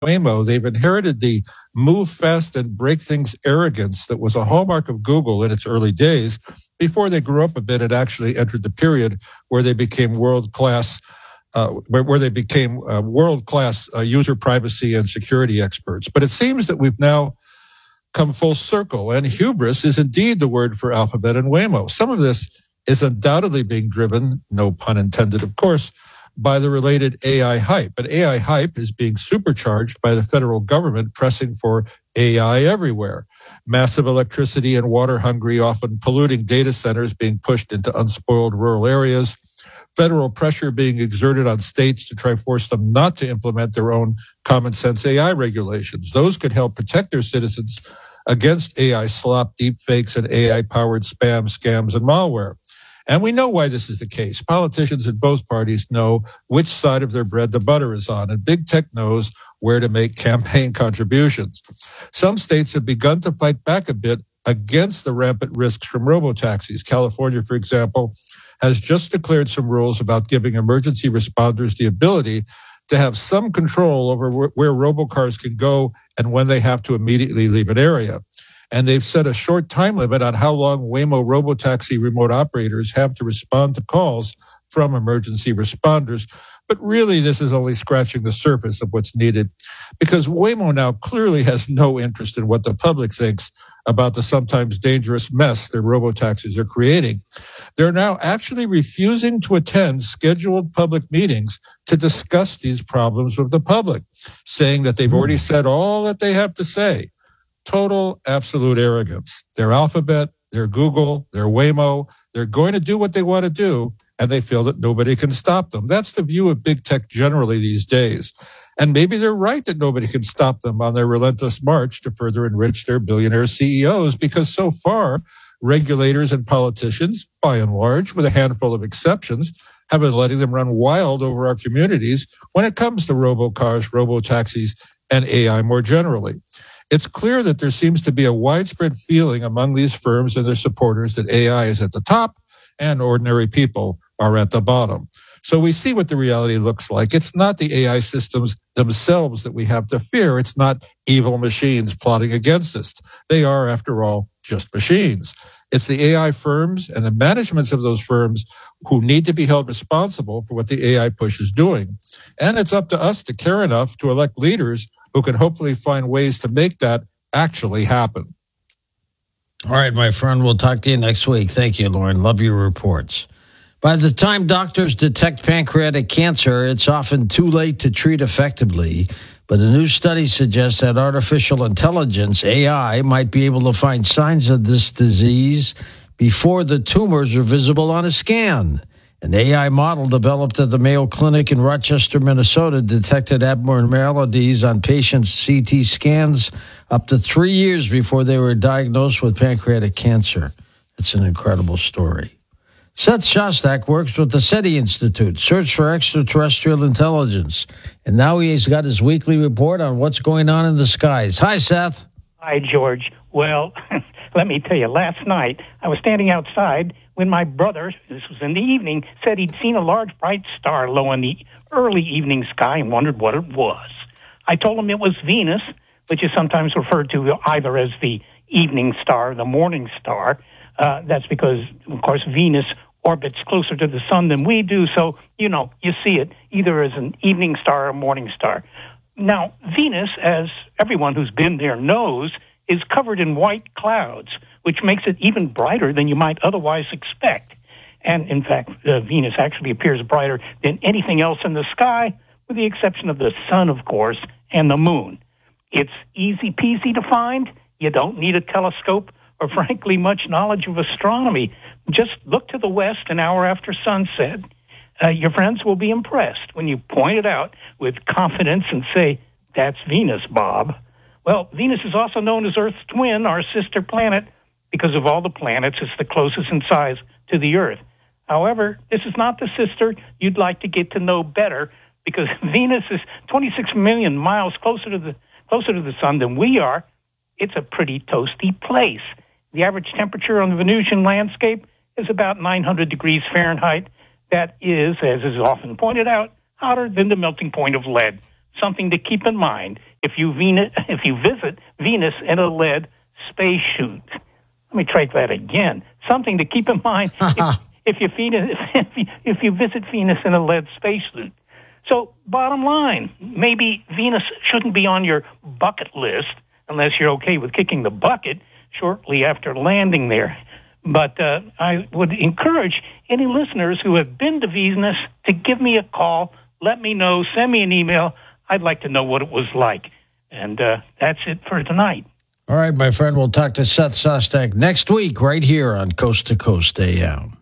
Waymo, they've inherited the move fast and break things arrogance that was a hallmark of Google in its early days before they grew up a bit and actually entered the period where they became world-class user privacy and security experts. But it seems that we've now come full circle, and hubris is indeed the word for Alphabet and Waymo. Some of this is undoubtedly being driven, no pun intended, of course, by the related AI hype. But AI hype is being supercharged by the federal government pressing for AI everywhere. Massive electricity and water hungry, often polluting data centers being pushed into unspoiled rural areas. Federal pressure being exerted on states to try to force them not to implement their own common sense AI regulations. Those could help protect their citizens against AI slop, deep fakes, and AI-powered spam, scams, and malware. And we know why this is the case. Politicians in both parties know which side of their bread the butter is on, and big tech knows where to make campaign contributions. Some states have begun to fight back a bit against the rampant risks from robotaxis. California, for example, has just declared some rules about giving emergency responders the ability to have some control over where robocars can go and when they have to immediately leave an area. And they've set a short time limit on how long Waymo robotaxi remote operators have to respond to calls from emergency responders. But really, this is only scratching the surface of what's needed, because Waymo now clearly has no interest in what the public thinks about the sometimes dangerous mess their robotaxis are creating. They're now actually refusing to attend scheduled public meetings to discuss these problems with the public, saying that they've already said all that they have to say. Total, absolute arrogance. They're Alphabet, they're Google, they're Waymo. They're going to do what they want to do, and they feel that nobody can stop them. That's the view of big tech generally these days. And maybe they're right that nobody can stop them on their relentless march to further enrich their billionaire CEOs, because so far, regulators and politicians, by and large, with a handful of exceptions, have been letting them run wild over our communities when it comes to robocars, robotaxis, and AI more generally. It's clear that there seems to be a widespread feeling among these firms and their supporters that AI is at the top and ordinary people are at the bottom. So we see what the reality looks like. It's not the AI systems themselves that we have to fear. It's not evil machines plotting against us. They are, after all, just machines. It's the AI firms and the managements of those firms who need to be held responsible for what the AI push is doing. And it's up to us to care enough to elect leaders who can hopefully find ways to make that actually happen. All right, my friend, we'll talk to you next week. Thank you, Lauren. Love your reports. By the time doctors detect pancreatic cancer, it's often too late to treat effectively. But a new study suggests that artificial intelligence, AI, might be able to find signs of this disease before the tumors are visible on a scan. An AI model developed at the Mayo Clinic in Rochester, Minnesota, detected abnormalities on patients' CT scans up to 3 years before they were diagnosed with pancreatic cancer. It's an incredible story. Seth Shostak works with the SETI Institute, Search for Extraterrestrial Intelligence. And now he's got his weekly report on what's going on in the skies. Hi, Seth. Hi, George. Well, let me tell you, last night I was standing outside when my brother, this was in the evening, said he'd seen a large bright star low in the early evening sky and wondered what it was. I told him it was Venus, which is sometimes referred to either as the evening star or the morning star. That's because, of course, Venus orbits closer to the sun than we do, so, you see it either as an evening star or morning star. Now, Venus, as everyone who's been there knows, is covered in white clouds, which makes it even brighter than you might otherwise expect. And, in fact, Venus actually appears brighter than anything else in the sky, with the exception of the sun, of course, and the moon. It's easy peasy to find. You don't need a telescope or, frankly, much knowledge of astronomy. Just look to the west an hour after sunset. Your friends will be impressed when you point it out with confidence and say, "That's Venus, Bob." Well, Venus is also known as Earth's twin, our sister planet. Because of all the planets, it's the closest in size to the Earth. However, this is not the sister you'd like to get to know better, because Venus is 26 million miles closer to the sun than we are. It's a pretty toasty place. The average temperature on the Venusian landscape is about 900 degrees Fahrenheit. That is, as is often pointed out, hotter than the melting point of lead. something to keep in mind if you visit Venus in a lead spacesuit. Let me try that again. Something to keep in mind if you visit Venus in a lead spacesuit. So, bottom line, maybe Venus shouldn't be on your bucket list unless you're okay with kicking the bucket shortly after landing there. But I would encourage any listeners who have been to Venus to give me a call, let me know, send me an email. I'd like to know what it was like. And that's it for tonight. All right, my friend, we'll talk to Seth Sostek next week right here on Coast to Coast AM.